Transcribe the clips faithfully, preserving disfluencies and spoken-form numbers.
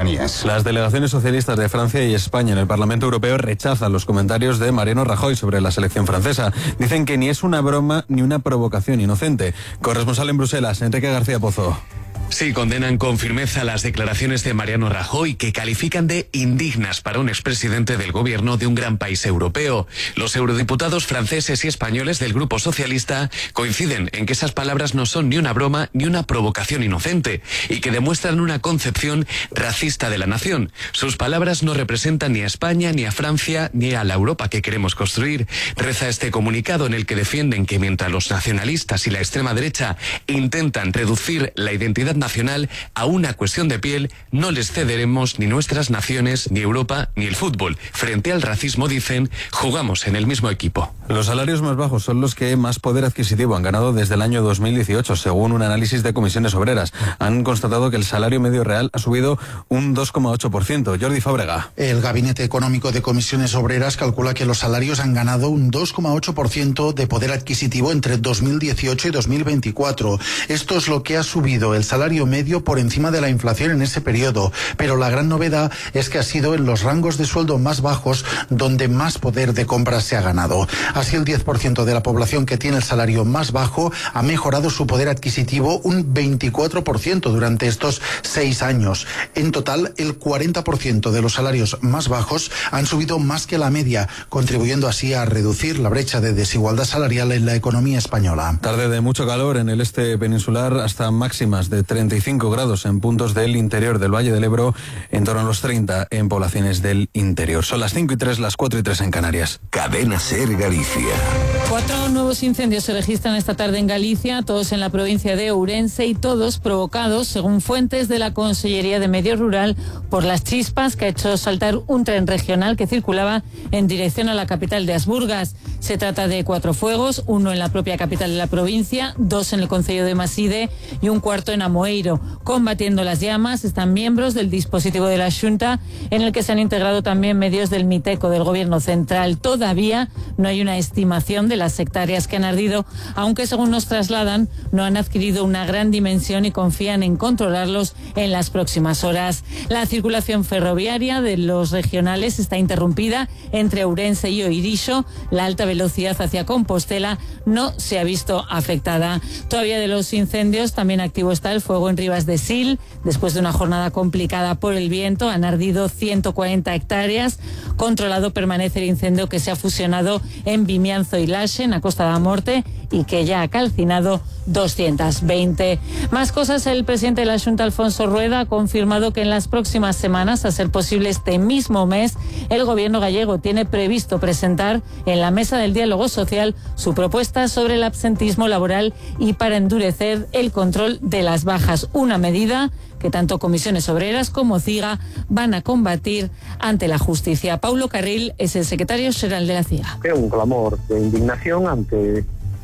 cercanías. Las delegaciones socialistas de Francia y España en el Parlamento Europeo rechazan los comentarios de Mariano Rajoy sobre la selección francesa. Dicen que ni es una broma ni una provocación inocente. Corresponsal en Bruselas, Enrique García Pozo. Sí, condenan con firmeza las declaraciones de Mariano Rajoy, que califican de indignas para un expresidente del gobierno de un gran país europeo. Los eurodiputados franceses y españoles del Grupo Socialista coinciden en que esas palabras no son ni una broma ni una provocación inocente y que demuestran una concepción racista de la nación. Sus palabras no representan ni a España, ni a Francia, ni a la Europa que queremos construir. Reza este comunicado en el que defienden que mientras los nacionalistas y la extrema derecha intentan reducir la identidad nacional a una cuestión de piel, no les cederemos ni nuestras naciones, ni Europa, ni el fútbol. Frente al racismo, dicen, jugamos en el mismo equipo. Los salarios más bajos son los que más poder adquisitivo han ganado desde el año dos mil dieciocho, según un análisis de comisiones obreras. Han constatado que el salario medio real ha subido un dos coma ocho por ciento. Jordi Fábrega. El Gabinete Económico de Comisiones Obreras calcula que los salarios han ganado un dos coma ocho por ciento de poder adquisitivo entre dos mil dieciocho y dos mil veinticuatro. Esto es lo que ha subido el salario medio por encima de la inflación en ese periodo, pero la gran novedad es que ha sido en los rangos de sueldo más bajos donde más poder de compra se ha ganado. Así, el diez por ciento de la población que tiene el salario más bajo ha mejorado su poder adquisitivo un veinticuatro por ciento durante estos seis años. En total, el cuarenta por ciento de los salarios más bajos han subido más que la media, contribuyendo así a reducir la brecha de desigualdad salarial en la economía española. Tarde de mucho calor en el este peninsular, hasta máximas de treinta y cinco grados en puntos del interior del Valle del Ebro, en torno a los treinta en poblaciones del interior. Son las cinco y tres, las cuatro y tres en Canarias. Cadena SER Galicia. Cuatro nuevos incendios se registran esta tarde en Galicia, todos en la provincia de Ourense y todos provocados, según fuentes de la Consellería de Medio Rural, por las chispas que ha hecho saltar un tren regional que circulaba en dirección a la capital de Asburgas. Se trata de cuatro fuegos, uno en la propia capital de la provincia, dos en el concello de Maside y un cuarto en Amoeiro. Combatiendo las llamas están miembros del dispositivo de la Xunta, en el que se han integrado también medios del MITECO, del Gobierno Central. Todavía no hay una estimación de las hectáreas que han ardido, aunque según nos trasladan no han adquirido una gran dimensión y confían en controlarlos en las próximas horas. La circulación ferroviaria de los regionales está interrumpida entre Ourense y Oirixo. La alta velocidad hacia Compostela no se ha visto afectada. Todavía de los incendios, también activo está el fuego en Rivas de Sil. Después de una jornada complicada por el viento, han ardido ciento cuarenta hectáreas. Controlado permanece el incendio que se ha fusionado en Vimianzo y Laxe, en la Costa da Morte, y que ya ha calcinado doscientas veinte. Más cosas, el presidente de la Xunta, Alfonso Rueda, ha confirmado que en las próximas semanas, a ser posible este mismo mes, el gobierno gallego tiene previsto presentar en la mesa del diálogo social su propuesta sobre el absentismo laboral y para endurecer el control de las bajas, una medida que tanto Comisiones Obreras como CIGA van a combatir ante la justicia. Paulo Carril es el secretario xeral de la CIGA. É un clamor de indignación ante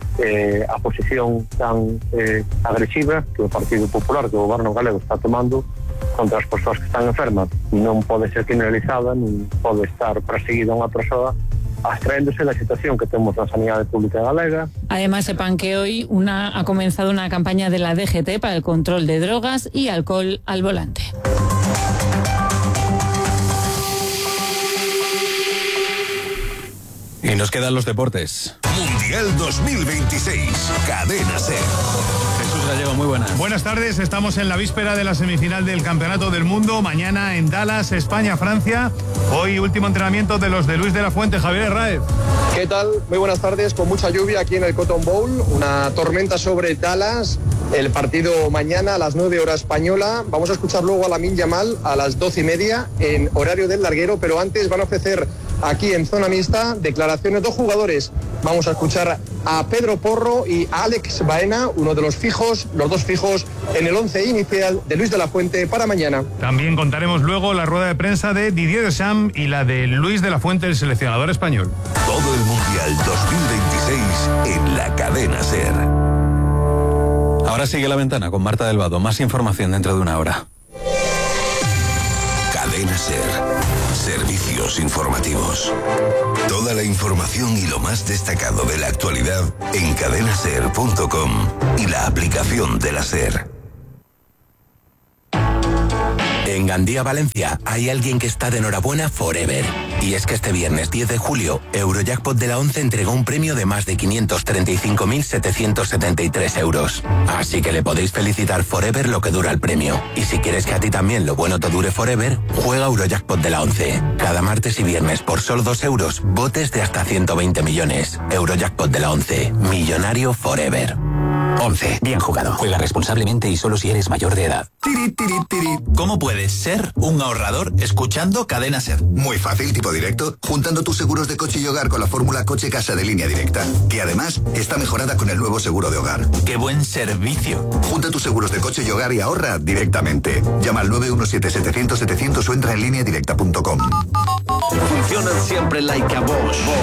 eh, a posición tan eh, agresiva que o Partido Popular, que o goberno galego está tomando contra as persoas que están enfermas. Non pode ser criminalizada, non pode estar perseguida unha persoa abstraéndose la situación que tenemos en la sanidad pública galega. Además, sepan que hoy una, ha comenzado una campaña de la D G T para el control de drogas y alcohol al volante. Y nos quedan los deportes. Mundial dos mil veintiséis, Cadena SER. Jesús Gallego, muy buenas. Buenas tardes, estamos en la víspera de la semifinal del Campeonato del Mundo. Mañana en Dallas, España, Francia. Hoy último entrenamiento de los de Luis de la Fuente. Javier Herráez. ¿Qué tal? Muy buenas tardes, con mucha lluvia aquí en el Cotton Bowl, una tormenta sobre Dallas, el partido mañana a las nueve hora española. Vamos a escuchar luego a Lamine Yamal a las doce y media en horario del larguero, pero antes van a ofrecer aquí en zona mixta declaraciones dos jugadores. Vamos a escuchar a Pedro Porro y a Alex Baena, uno de los fijos, los dos fijos en el once inicial de Luis de la Fuente para mañana. También contaremos luego la rueda de prensa de Didier Deschamps y la de Luis de la Fuente, el seleccionador español. Todo el Mundial dos mil veintiséis en la Cadena SER. Ahora sigue La Ventana con Marta del Vado. Más información dentro de una hora. Cadena SER. Servicios informativos. Toda la información y lo más destacado de la actualidad en cadena ser punto com y la aplicación de la SER. En Gandía, Valencia, hay alguien que está de enhorabuena forever. Y es que este viernes diez de julio, Eurojackpot de la once entregó un premio de más de quinientos treinta y cinco mil setecientos setenta y tres euros. Así que le podéis felicitar forever lo que dura el premio. Y si quieres que a ti también lo bueno te dure forever, juega Eurojackpot de la once. Cada martes y viernes por solo dos euros, botes de hasta ciento veinte millones. Eurojackpot de la once. Millonario forever. once. Bien jugado. Juega responsablemente y solo si eres mayor de edad. Tiri, tiri, tiri. ¿Cómo puedes ser un ahorrador escuchando Cadena Ser? Muy fácil, tipo directo, juntando tus seguros de coche y hogar con la fórmula Coche Casa de Línea Directa, que además está mejorada con el nuevo seguro de hogar. ¡Qué buen servicio! Junta tus seguros de coche y hogar y ahorra directamente. Llama al nueve uno siete setecientos setecientos o entra en línea directa punto com. Funcionan siempre like a Bosch.